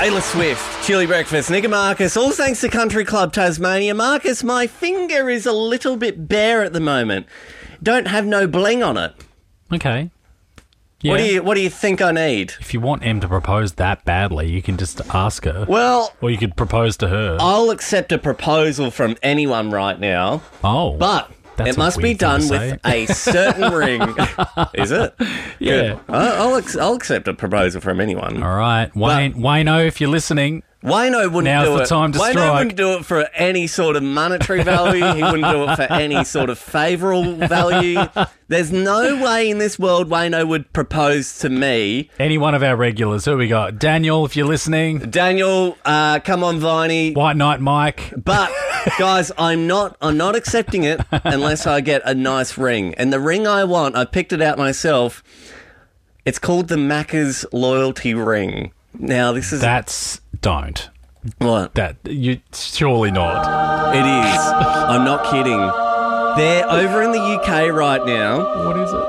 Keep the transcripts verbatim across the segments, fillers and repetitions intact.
Taylor Swift, Chili Breakfast, Nick and Marcus, all thanks to Country Club Tasmania. Marcus, my finger is a little bit bare at the moment. Don't have no bling on it. Okay. Yeah. What do you What do you think I need? If you want Em to propose that badly, you can just ask her. Well, or you could propose to her. I'll accept a proposal from anyone right now. Oh. But That's it must a be weird thing done to with say. a certain ring. Is it? Yeah. Good. I'll, I'll, I'll accept a proposal from anyone. All right. Wayne, Wayno, if you're listening, Wayno wouldn't now's do the it. time to Wayno strike. wouldn't do it for any sort of monetary value. He wouldn't do it for any sort of favourable value. There's no way in this world Wayno would propose to me. Any one of our regulars. Who we got? Daniel, if you're listening. Daniel, uh, come on, Viney. White Knight Mike. But guys, I'm not. I'm not accepting it unless I get a nice ring. And the ring I want, I picked it out myself. It's called the Macca's Loyalty Ring. Now, this is That's... Don't. what That you surely not. it is. I'm not kidding. They're over in the U K right now. What is it?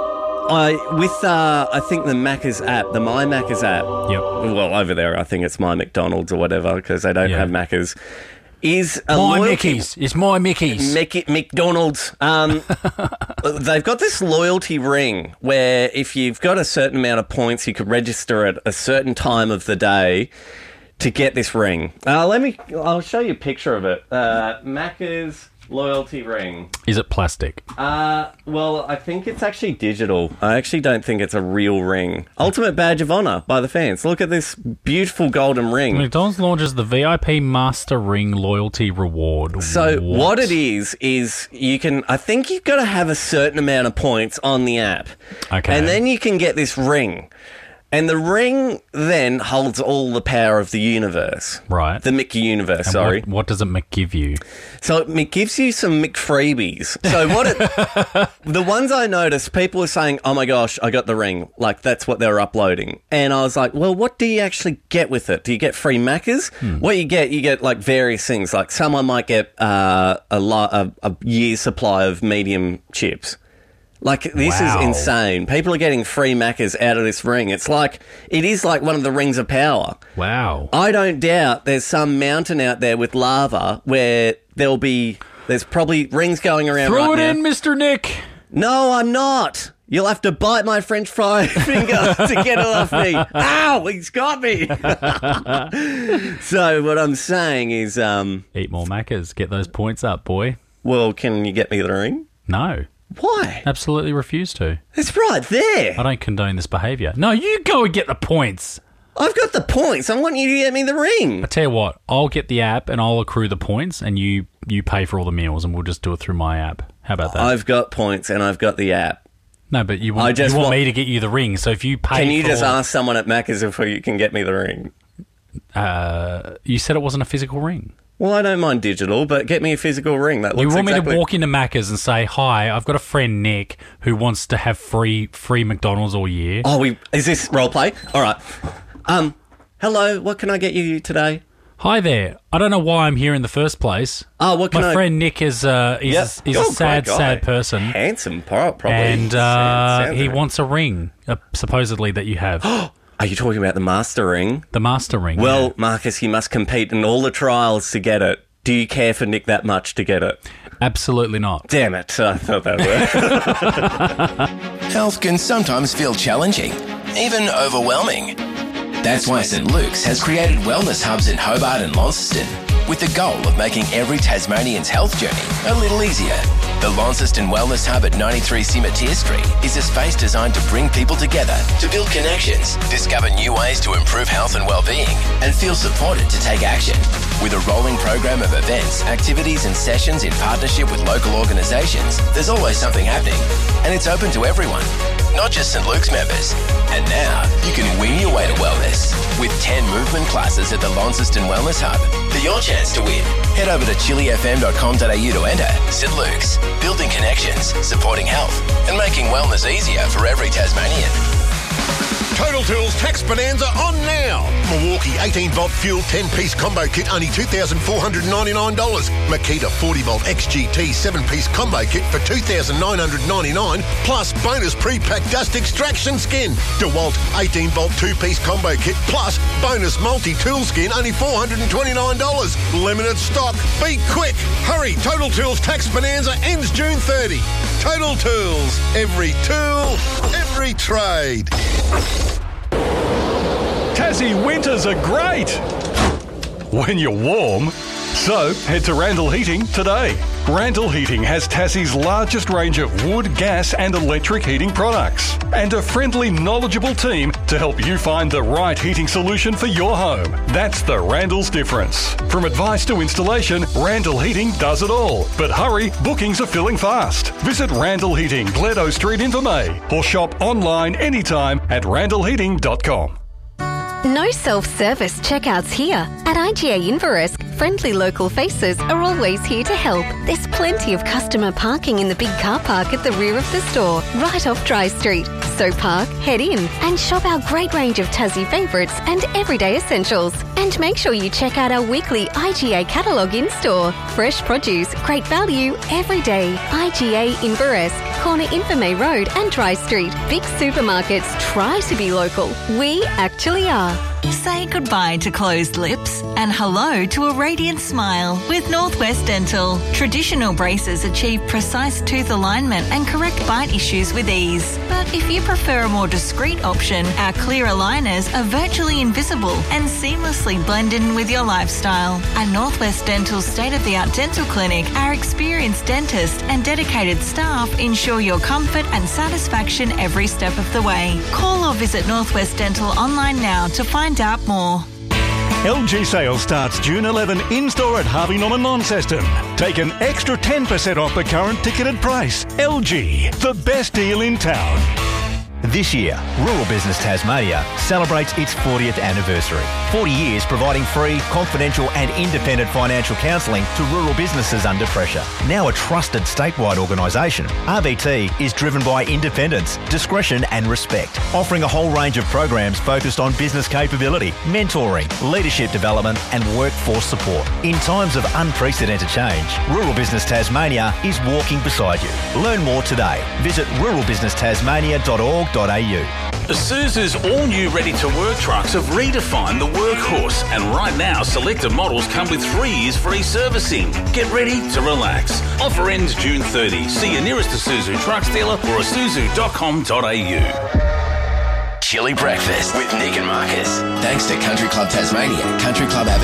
I with uh, I think the Macca's app, the My Macca's app. Yep. Well, over there, I think it's My McDonald's or whatever because they don't Yeah. have Macca's. Is a My loyalty- Mickey's. It's my Mickey's. Mickey, McDonald's. Um, they've got this loyalty ring where if you've got a certain amount of points, you could register at a certain time of the day to get this ring. Uh, let me. I'll show you a picture of it. Uh, Macca's loyalty ring. Is it plastic? Uh, well, I think it's actually digital. I actually don't think it's a real ring. Ultimate badge of honour by the fans. Look at this beautiful golden ring. McDonald's launches the V I P Master Ring Loyalty Reward. So what it is, is you can, I think you've got to have a certain amount of points on the app. Okay. And then you can get this ring. And the ring then holds all the power of the universe. Right. The Mickey universe, And sorry. What, what does it give you? So it gives you some McFreebies. So what it, the ones I noticed, people were saying, oh my gosh, I got the ring. Like that's what they were uploading. And I was like, well, what do you actually get with it? Do you get free Maccas? Hmm. What you get, you get like various things. Like someone might get uh, a, lo- a, a year's supply of medium chips. Like, this Wow. is insane. People are getting free Maccas out of this ring. It's like, it is like one of the rings of power. Wow. I don't doubt there's some mountain out there with lava where there'll be, there's probably rings going around Throw right it now. in, Mister Nick. No, I'm not. You'll have to bite my French fry finger to get it off me. Ow, he's got me. So what I'm saying is, um, Eat more Maccas. Get those points up, boy. well, can you get me the ring? No. Why? Absolutely refuse to. It's right there. I don't condone this behaviour. No, you go and get the points. I've got the points. I want you to get me the ring. I tell you what, I'll get the app and I'll accrue the points and you, you pay for all the meals and we'll just do it through my app. How about that? I've got points and I've got the app. no, but you I want, just you want want- me to get you the ring. So if you pay Can you for... just ask someone at Macca's if you can get me the ring? Uh, you said it wasn't a physical ring. Well, I don't mind digital, but get me a physical ring. That looks You want exactly... me to walk into Macca's and say, hi, I've got a friend, Nick, who wants to have free free McDonald's all year. Oh, we is this role play? All right. Um, hello. What can I get you today? Hi there. I don't know why I'm here in the first place. Oh, what can My I? friend Nick is uh, is, Yep. is Oh, a great sad, guy. sad person. Handsome, pro- probably. And uh, Sounds- sounds he right. wants a ring, uh, supposedly, that you have. Are you talking about the master ring? The master ring. Well, yeah. Marcus, he must compete in all the trials to get it. Do you care for Nick that much to get it? Absolutely not. Damn it! I thought that would. Health can sometimes feel challenging, even overwhelming. That's why St Luke's has created wellness hubs in Hobart and Launceston, with the goal of making every Tasmanian's health journey a little easier. The Launceston Wellness Hub at ninety-three Cimetière Street is a space designed to bring people together, to build connections, discover new ways to improve health and well-being, and feel supported to take action. With a rolling program of events, activities and sessions in partnership with local organisations, there's always something happening. And it's open to everyone, not just St Luke's members. And now, you can win your way to wellness with ten movement classes at the Launceston Wellness Hub. For your chance to win, head over to chili f m dot com dot a u to enter. St Luke's, building connections, supporting health, and making wellness easier for every Tasmanian. Total Tools Tax Bonanza on now. Milwaukee eighteen volt fuel ten-piece combo kit, only two thousand four hundred ninety-nine dollars. Makita forty volt X G T seven-piece combo kit for two thousand nine hundred ninety-nine dollars, plus bonus pre-packed dust extraction skin. DeWalt eighteen volt two-piece combo kit, plus bonus multi-tool skin, only four hundred twenty-nine dollars. Limited stock. Be quick. Hurry. Total Tools Tax Bonanza ends June thirtieth. Total Tools. Every tool, every trade. Tassie winters are great when you're warm. So head to Randall Heating today. Randall Heating has Tassie's largest range of wood, gas and electric heating products and a friendly, knowledgeable team to help you find the right heating solution for your home. That's the Randall's difference. From advice to installation, Randall Heating does it all. But hurry, bookings are filling fast. Visit Randall Heating, Gledo Street in Vermey, or shop online anytime at randall heating dot com. No self-service checkouts here. At I G A Inveresk, friendly local faces are always here to help. There's plenty of customer parking in the big car park at the rear of the store, right off Dry Street. So park, head in and shop our great range of Tassie favourites and everyday essentials. And make sure you check out our weekly I G A catalogue in-store. Fresh produce, great value, every day. I G A Inveresk, corner Invermay Road and Dry Street. Big supermarkets try to be local. We actually are. Say goodbye to closed lips and hello to a radiant smile with Northwest Dental. Traditional braces achieve precise tooth alignment and correct bite issues with ease. But if you prefer a more discreet option, our clear aligners are virtually invisible and seamlessly blend in with your lifestyle. At Northwest Dental's state-of-the-art dental clinic, our experienced dentist and dedicated staff ensure your comfort and satisfaction every step of the way. Call or visit Northwest Dental online now to find out more. L G sale starts June eleventh in-store at Harvey Norman Launceston. Take an extra ten percent off the current ticketed price. L G, the best deal in town. This year, Rural Business Tasmania celebrates its fortieth anniversary. forty years providing free, confidential and independent financial counselling to rural businesses under pressure. Now a trusted statewide organisation, R B T is driven by independence, discretion and respect, offering a whole range of programs focused on business capability, mentoring, leadership development and workforce support. In times of unprecedented change, Rural Business Tasmania is walking beside you. Learn more today. Visit rural business tasmania dot org dot a u. Isuzu's all-new ready-to-work trucks have redefined the workhorse, and right now selected models come with three years free servicing. Get ready to relax. Offer ends June thirtieth. See your nearest Isuzu trucks dealer or isuzu dot com dot a u. Chili Breakfast with Nick and Marcus. Thanks to Country Club Tasmania, Country Club Avenue.